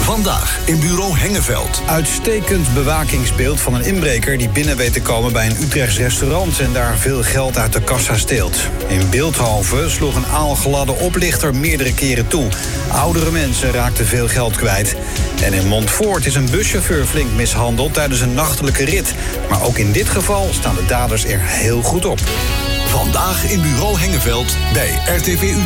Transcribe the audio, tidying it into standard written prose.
Vandaag in bureau Hengeveld. Uitstekend bewakingsbeeld van een inbreker die binnen weet te komen bij een Utrechts restaurant en daar veel geld uit de kassa steelt. In Bilthoven sloeg een aalgladde oplichter meerdere keren toe. Oudere mensen raakten veel geld kwijt. En in Montfoort is een buschauffeur flink mishandeld tijdens een nachtelijke rit. Maar ook in dit geval staan de daders er heel goed op. Vandaag in bureau Hengeveld bij RTV Utrecht.